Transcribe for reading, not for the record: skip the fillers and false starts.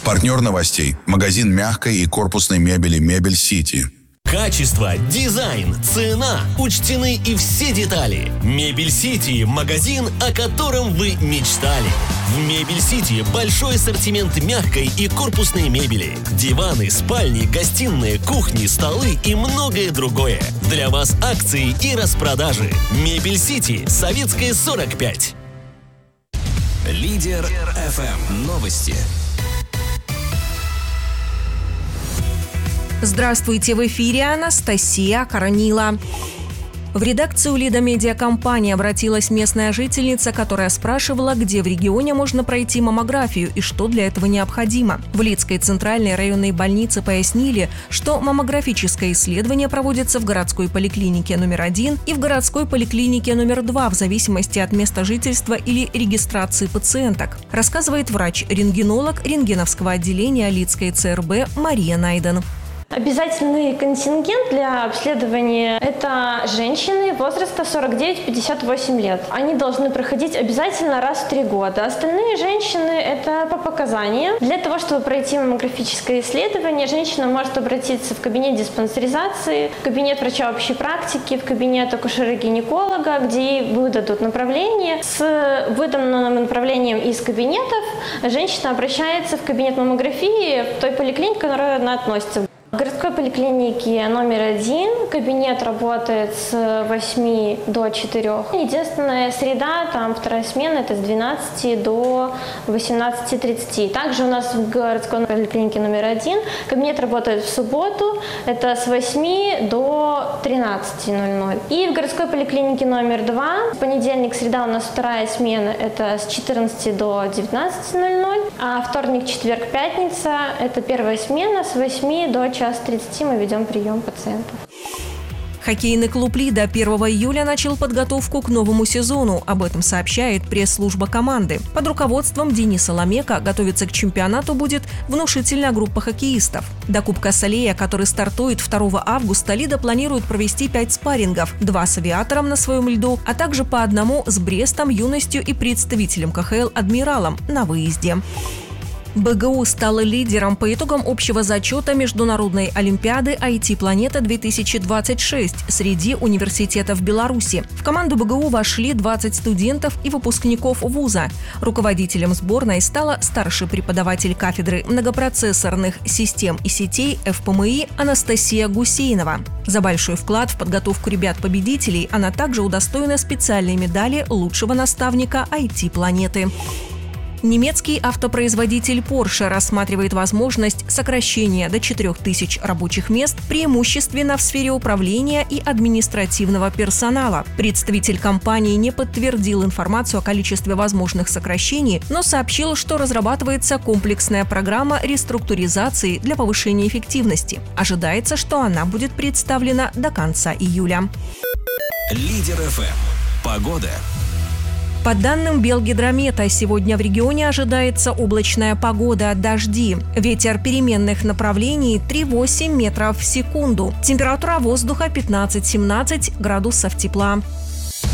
Партнер новостей – магазин мягкой и корпусной мебели «Мебель Сити». Качество, дизайн, цена, учтены и все детали. Мебель Сити – магазин, о котором вы мечтали. В Мебель Сити большой ассортимент мягкой и корпусной мебели. Диваны, спальни, гостиные, кухни, столы и многое другое. Для вас акции и распродажи. Мебель Сити, Советская, 45. Лидер ФМ. Новости. Здравствуйте, в эфире Анастасия Коронила. В редакцию Лида медиакомпании обратилась местная жительница, которая спрашивала, где в регионе можно пройти маммографию и что для этого необходимо. В Лидской центральной районной больнице пояснили, что маммографическое исследование проводится в городской поликлинике номер 1 и в городской поликлинике номер 2 в зависимости от места жительства или регистрации пациенток, рассказывает врач-рентгенолог рентгеновского отделения Лидской ЦРБ Мария Найден. Обязательный контингент для обследования – это женщины возраста 49-58 лет. Они должны проходить обязательно раз в 3 года. Остальные женщины – это по показаниям. Для того, чтобы пройти маммографическое исследование, женщина может обратиться в кабинет диспансеризации, в кабинет врача общей практики, в кабинет акушера-гинеколога, где ей выдадут направление. С выданным направлением из кабинетов женщина обращается в кабинет маммографии в той поликлинике, к которой она относится. В городской поликлинике номер 1 кабинет работает с 8 до 4. Единственная среда, там вторая смена, это с 12 до 18:30. Также у нас в городской поликлинике номер 1 кабинет работает в субботу, это с 8 до 13:00. И в городской поликлинике номер 2 в понедельник, среда у нас вторая смена, это с 14 до 19:00. А вторник, четверг, пятница, это первая смена с 8 до 1:30 мы ведем прием пациентов. Хоккейный клуб «Лида» 1 июля начал подготовку к новому сезону. Об этом сообщает пресс-служба команды. Под руководством Дениса Ламека готовиться к чемпионату будет внушительная группа хоккеистов. До Кубка Солея, который стартует 2 августа, «Лида» планирует провести 5 спаррингов, 2 с «Авиатором» на своем льду, а также по 1 с «Брестом», «Юностью» и представителем КХЛ «Адмиралом» на выезде. БГУ стала лидером по итогам общего зачета Международной олимпиады IT-планета-2026 среди университетов Беларуси. В команду БГУ вошли 20 студентов и выпускников вуза. Руководителем сборной стала старший преподаватель кафедры многопроцессорных систем и сетей ФПМИ Анастасия Гусейнова. За большой вклад в подготовку ребят-победителей она также удостоена специальной медали лучшего наставника IT-планеты. Немецкий автопроизводитель Porsche рассматривает возможность сокращения до 4000 рабочих мест, преимущественно в сфере управления и административного персонала. Представитель компании не подтвердил информацию о количестве возможных сокращений, но сообщил, что разрабатывается комплексная программа реструктуризации для повышения эффективности. Ожидается, что она будет представлена до конца июля. Лидер ФМ. Погода. По данным Белгидромета, сегодня в регионе ожидается облачная погода, дожди. Ветер переменных направлений 3,8 метров в секунду. Температура воздуха 15-17 градусов тепла.